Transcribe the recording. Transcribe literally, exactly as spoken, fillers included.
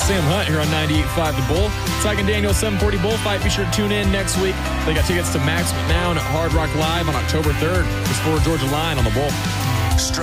Sam Hunt here on ninety-eight point five The Bull. Tyke and Daniel, seven forty Bullfight. Be sure to tune in next week. They got tickets to Max McNown at Hard Rock Live on October third. It's for Georgia Line on the Bull.